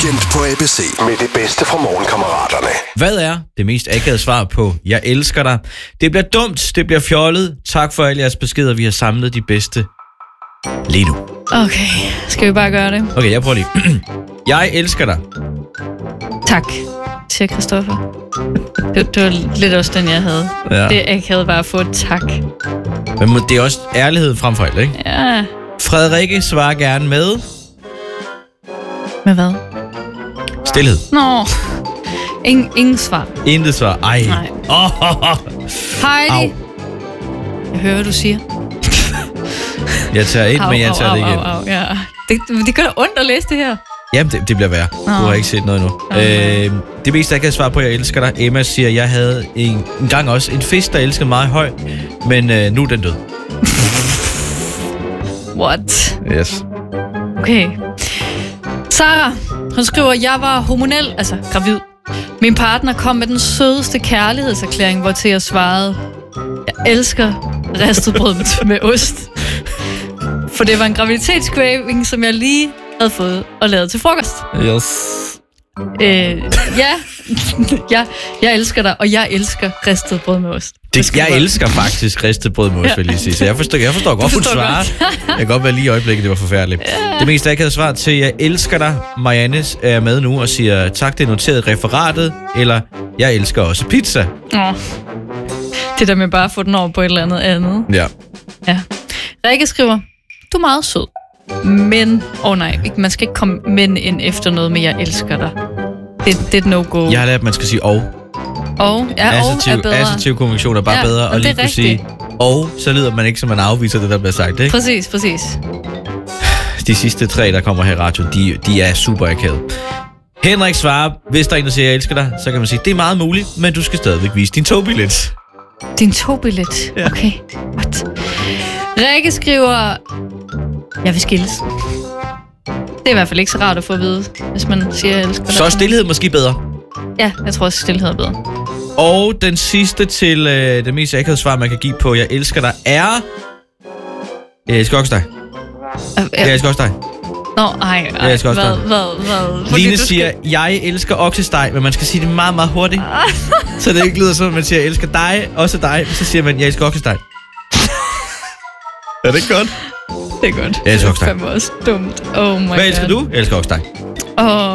Weekend på ABC med det bedste fra morgenkammeraterne. Hvad er det mest akavede svar på jeg elsker dig? Det bliver dumt, det bliver fjollet. Tak for alle jeres beskeder, vi har samlet de bedste lige nu. Okay, skal vi bare gøre det? Okay, jeg prøver lige. Jeg elsker dig. Tak, siger Christoffer. Det var lidt også den, jeg havde. Ja. Det akavede bare at få et tak. Men det er også ærlighed frem for alt, ikke? Ja. Frederikke svarer gerne med Med hvad? stilhed. Nå, ingen svar. Intet svar. Ej. Nej. Heidi. Au. Jeg hører, hvad du siger. Jeg tager ind, men jeg tager det igen. Au, ja. Det gør da ondt at læse det her. Jamen, det bliver værre. Du har ikke set noget endnu. Det meste, jeg kan svare på, jeg elsker dig. Emma siger, jeg havde en gang også en fisk, der elskede mig højt, men nu er den død. What? Yes. Okay. Sarah, hun skriver, jeg var hormonel, altså gravid. Min partner kom med den sødeste kærlighedserklæring, hvor til jeg svarede, jeg elsker ristet brød med ost. For det var en graviditetscraving, som jeg lige havde fået og lavet til frokost. Yes. Jeg elsker dig, og jeg elsker ristet brød med ost. Jeg elsker faktisk ristet brød med ost, vil jeg lige sige. Så jeg forstår godt, hun svarer. Jeg kan godt være lige i øjeblikket, det var forfærdeligt. Det meste, jeg havde svaret til, jeg elsker dig. Marianne er med nu og siger, tak, det er noteret referatet. Eller, jeg elsker også pizza. Det der med bare at få den over på et eller andet. Ja. Rikke skriver, du er meget sød. Men, nej, man skal ikke komme men ind efter noget med, jeg elsker dig. Det er et no-go. Jeg har lært, at man skal sige og. Og er bedre. Assertiv kommunikation er bare bedre. Og lige kunne sige og, så lyder man ikke, som man afviser det, der bliver sagt, ikke? Præcis. De sidste 3, der kommer her i radioen, de er super akavet. Henrik svarer, hvis der er en, der siger, jeg elsker dig, så kan man sige, det er meget muligt, men du skal stadigvæk vise din togbillet. Din togbillet? Ja. Okay. What? Rikke skriver, jeg vil skilles. Det er i hvert fald ikke så rart at få at vide, hvis man siger, jeg elsker dig. Så er stilhed måske bedre. Ja, jeg tror også, stilhed er bedre. Og den sidste til det mest akavede svar, man kan give på, jeg elsker dig, er... Jeg elsker også dig. Jeg elsker også dig. Nå, ej. Jeg elsker også dig. Hvad? Line siger, jeg elsker oksesteg, men man skal sige det meget, meget hurtigt. Så det ikke lyder som, at man siger, jeg elsker dig, også dig, så siger man, jeg elsker oksesteg. Er det ikke godt? Det er godt. Jeg elsker oksesteg. Det er fandme også dumt. Oh my god. Hvad elsker du? Jeg elsker oksesteg.